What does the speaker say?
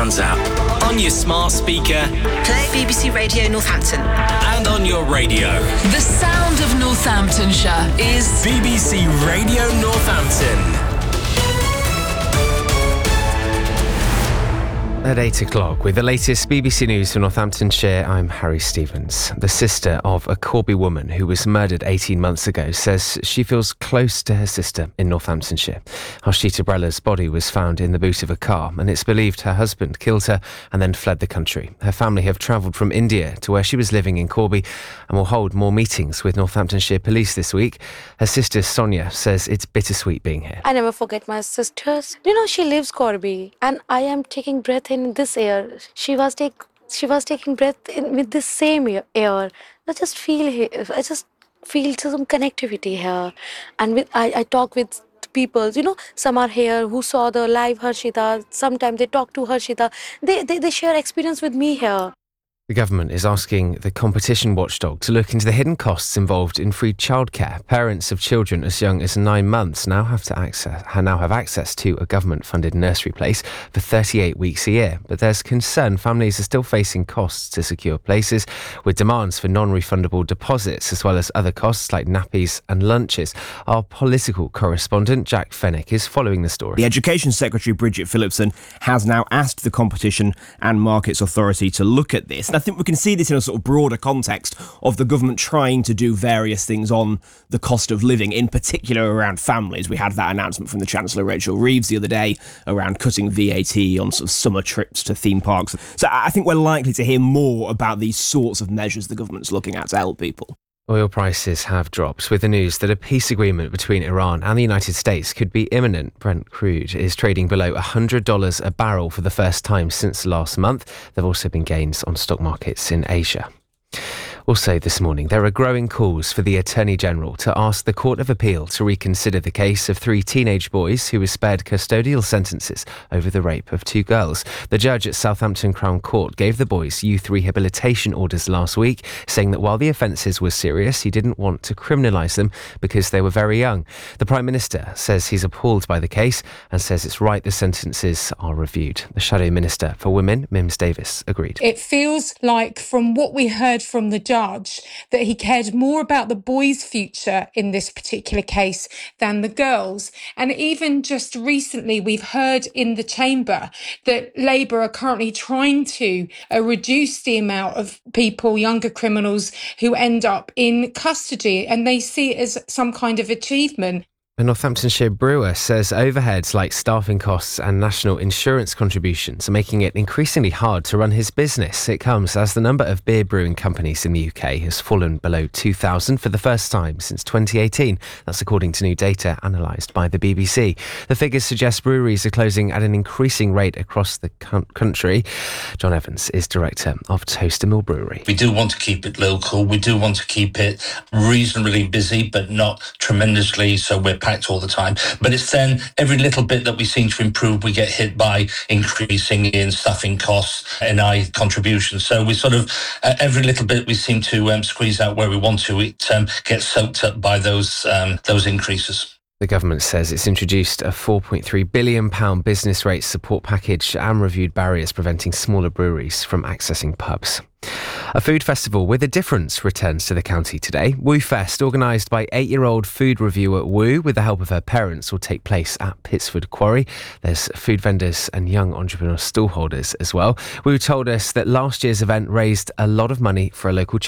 Sounds app. On your smart speaker. Play BBC Radio Northampton. And on your radio. The sound of Northamptonshire is BBC Radio Northampton. At 8 o'clock, with the latest BBC News for Northamptonshire, I'm Harry Stevens. The sister of a Corby woman who was murdered 18 months ago says she feels close to her sister in Northamptonshire. Harshita Brella's body was found in the boot of a car, and it's believed her husband killed her and then fled the country. Her family have travelled from India to where she was living in Corby and will hold more meetings with Northamptonshire Police this week. Her sister Sonia says it's bittersweet being here. I never forget my sisters. She lives Corby, and I am taking breath in this air. She was taking breath in with this same air. I just feel some connectivity here, and I talk with people. Some are here who saw the live Harshita. Sometimes they talk to Harshita. They share experience with me here. The government is asking the competition watchdog to look into the hidden costs involved in free childcare. Parents of children as young as 9 months now have access to a government-funded nursery place for 38 weeks a year. But there's concern families are still facing costs to secure places, with demands for non-refundable deposits as well as other costs like nappies and lunches. Our political correspondent Jack Fennick is following the story. The Education Secretary Bridget Phillipson has now asked the Competition and Markets Authority to look at this. I think we can see this in a sort of broader context of the government trying to do various things on the cost of living, in particular around families. We had that announcement from the Chancellor, Rachel Reeves, the other day around cutting VAT on sort of summer trips to theme parks. So I think we're likely to hear more about these sorts of measures the government's looking at to help people. Oil prices have dropped with the news that a peace agreement between Iran and the United States could be imminent. Brent crude is trading below $100 a barrel for the first time since last month. There have also been gains on stock markets in Asia. Also this morning, there are growing calls for the Attorney-General to ask the Court of Appeal to reconsider the case of 3 teenage boys who were spared custodial sentences over the rape of 2 girls. The judge at Southampton Crown Court gave the boys youth rehabilitation orders last week, saying that while the offences were serious, he didn't want to criminalise them because they were very young. The Prime Minister says he's appalled by the case and says it's right the sentences are reviewed. The Shadow Minister for Women, Mims Davis, agreed. It feels like, from what we heard from the judge, that he cared more about the boys' future in this particular case than the girls. And even just recently, we've heard in the chamber that Labour are currently trying to reduce the amount of people, younger criminals, who end up in custody, and they see it as some kind of achievement. A Northamptonshire brewer says overheads like staffing costs and national insurance contributions are making it increasingly hard to run his business. It comes as the number of beer brewing companies in the UK has fallen below 2,000 for the first time since 2018. That's according to new data analysed by the BBC. The figures suggest breweries are closing at an increasing rate across the country. John Evans is director of Toaster Mill Brewery. We do want to keep it local. We do want to keep it reasonably busy, but not tremendously, so we're packed all the time. But it's then every little bit that we seem to improve, we get hit by increasing in staffing costs, NI contributions. So we sort of, every little bit we seem to squeeze out where we want to, it gets soaked up by those increases. The government says it's introduced a £4.3 billion business rates support package and reviewed barriers preventing smaller breweries from accessing pubs. A food festival with a difference returns to the county today. Woo Fest, organised by 8-year-old food reviewer Woo with the help of her parents, will take place at Pitsford Quarry. There's food vendors and young entrepreneur stallholders as well. Woo told us that last year's event raised a lot of money for a local